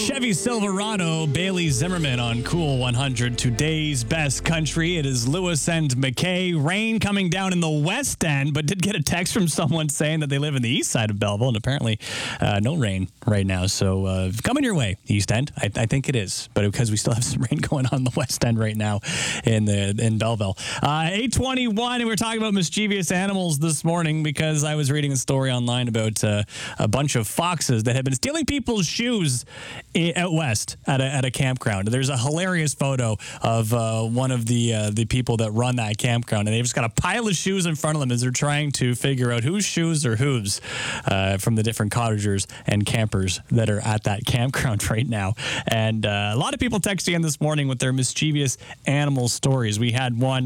Chevy Silverado, Bailey Zimmerman on Cool 100. Today's best country. It is Lewis and McKay. Rain coming down in the west end, but did get a text from someone saying that they live in the east side of Belleville, and apparently no rain right now. So coming your way, east end. I think it is, but because we still have some rain going on the west end right now in Belleville. 8:21, and we're talking about mischievous animals this morning because I was reading a story online about a bunch of foxes that had been stealing people's shoes out west at a campground. There's a hilarious photo of one of the people that run that campground, and they've just got a pile of shoes in front of them as they're trying to figure out whose shoes are whose from the different cottagers and campers that are at that campground right now. And a lot of people texting in this morning with their mischievous animal stories. We had one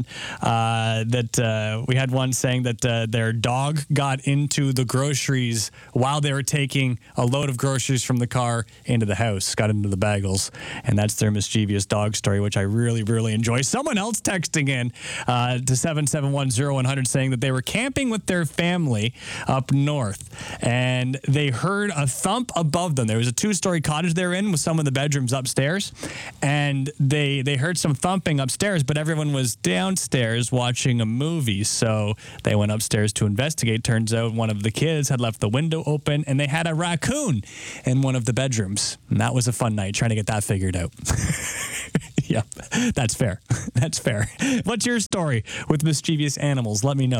saying that their dog got into the groceries while they were taking a load of groceries from the car into the house, got into the bagels, and that's their mischievous dog story, which I really, really enjoy. Someone else texting in to 7710100 saying that they were camping with their family up north, and they heard a thump above them. There was a two-story cottage they're in with some of the bedrooms upstairs, and they heard some thumping upstairs, but everyone was downstairs watching a movie, so they went upstairs to investigate. Turns out one of the kids had left the window open, and they had a raccoon in one of the bedrooms. And that was a fun night trying to get that figured out. Yep, that's fair. That's fair. What's your story with mischievous animals? Let me know.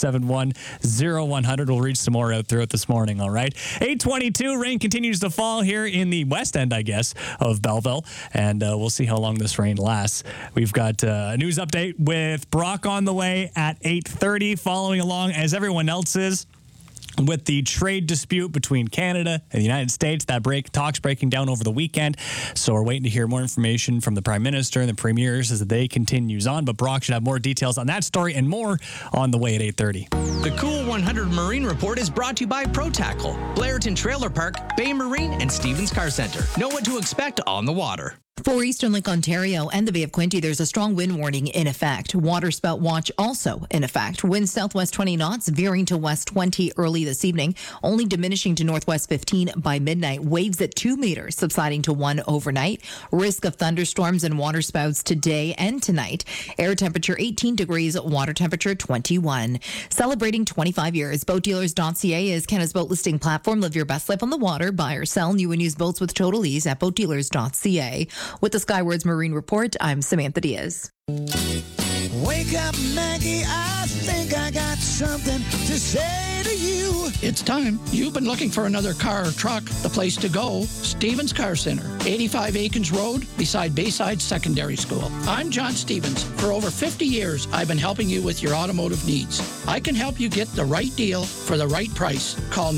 7710100. We'll reach some more out throughout this morning, all right? 8:22, rain continues to fall here in the west end, I guess, of Belleville, and we'll see how long this rain lasts. We've got a news update with Brock on the way at 8:30, following along as everyone else is with the trade dispute between Canada and the United States. Talks breaking down over the weekend. So we're waiting to hear more information from the Prime Minister and the Premiers as the day continues on. But Brock should have more details on that story and more on the way at 8:30. The Cool 100 Marine Report is brought to you by ProTackle, Blairton Trailer Park, Bay Marine, and Stevens Car Center. Know what to expect on the water. For Eastern Lake, Ontario and the Bay of Quinte, there's a strong wind warning in effect. Water spout watch also in effect. Winds southwest 20 knots, veering to west 20 early this evening, only diminishing to northwest 15 by midnight. Waves at 2 meters, subsiding to 1 overnight. Risk of thunderstorms and water spouts today and tonight. Air temperature 18 degrees, water temperature 21. Celebrating 25 years, BoatDealers.ca is Canada's boat listing platform. Live your best life on the water. Buy or sell new and used boats with total ease at BoatDealers.ca. With the Skywards Marine Report, I'm Samantha Diaz. Wake up, Maggie, I think I got something to say to you. It's time. You've been looking for another car or truck. The place to go, Stevens Car Center, 85 Aikens Road, beside Bayside Secondary School. I'm John Stevens. For over 50 years, I've been helping you with your automotive needs. I can help you get the right deal for the right price. Call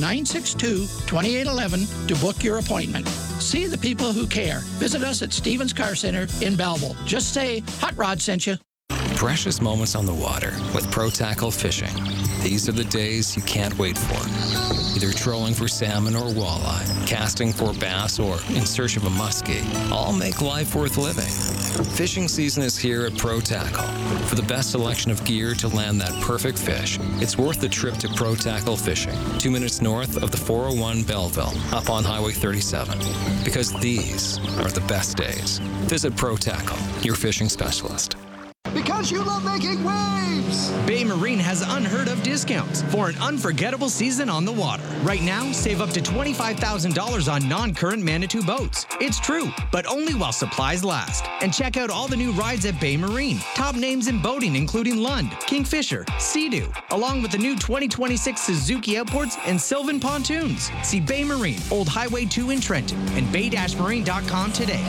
962-2811 to book your appointment. See the people who care. Visit us at Stevens Car Center in Belleville. Just say, Hot Rod sent you. Precious moments on the water with ProTackle Fishing. These are the days you can't wait for. Either trolling for salmon or walleye, casting for bass, or in search of a muskie. All make life worth living. Fishing season is here at ProTackle. For the best selection of gear to land that perfect fish, it's worth the trip to ProTackle Fishing, 2 minutes north of the 401 Belleville, up on Highway 37. Because these are the best days. Visit ProTackle, your fishing specialist. Because you love making waves. Bay Marine has unheard of discounts for an unforgettable season on the water. Right now, save up to $25,000 on non-current Manitou boats. It's true, but only while supplies last. And check out all the new rides at Bay Marine. Top names in boating including Lund, Kingfisher, Sea-Doo, along with the new 2026 Suzuki Outboards and Sylvan Pontoons. See Bay Marine, Old Highway 2 in Trenton, and bay-marine.com today.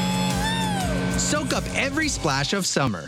Soak up every splash of summer.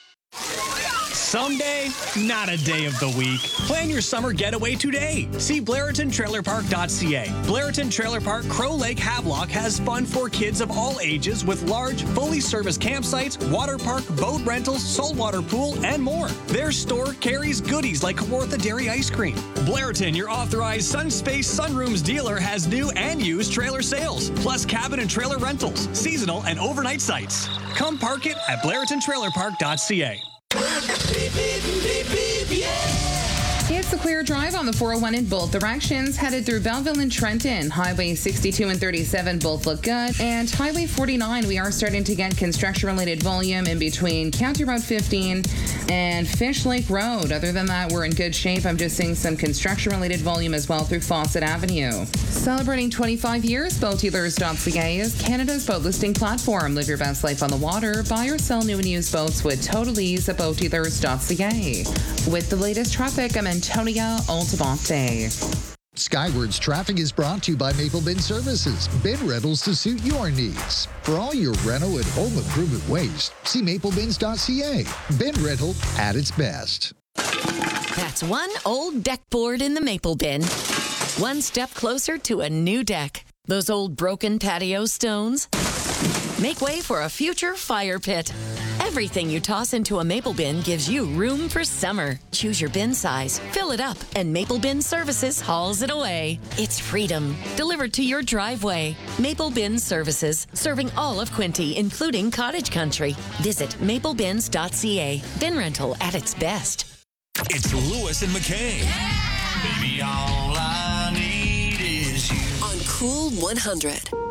Someday, not a day of the week. Plan your summer getaway today. See BlairtonTrailerPark.ca. Blairton Trailer Park Crow Lake Havelock has fun for kids of all ages with large, fully serviced campsites, water park, boat rentals, saltwater pool, and more. Their store carries goodies like Kawartha Dairy Ice Cream. Blairton, your authorized Sunspace Sunrooms dealer, has new and used trailer sales, plus cabin and trailer rentals, seasonal and overnight sites. Come park it at BlairtonTrailerPark.ca. It's the clear drive on the 401 in both directions, headed through Belleville and Trenton. Highway 62 and 37 both look good. And Highway 49, we are starting to get construction-related volume in between County Road 15 and Fish Lake Road. Other than that, we're in good shape. I'm just seeing some construction-related volume as well through Fawcett Avenue. Celebrating 25 years, BoatDealers.ca is Canada's boat listing platform. Live your best life on the water. Buy or sell new and used boats with total ease at BoatDealers.ca. With the latest traffic, I'm Antonia Altamonte. Skywards Traffic is brought to you by Maple Bin Services. Bin rentals to suit your needs. For all your rental and home improvement waste, see maplebins.ca. Bin rental at its best. That's one old deck board in the Maple Bin. One step closer to a new deck. Those old broken patio stones make way for a future fire pit. Everything you toss into a Maple Bin gives you room for summer. Choose your bin size, fill it up, and Maple Bin Services hauls it away. It's freedom, delivered to your driveway. Maple Bin Services, serving all of Quinte, including cottage country. Visit maplebins.ca. Bin rental at its best. It's Lewis and McKay. Yeah! Baby, all I need is you. On Cool 100.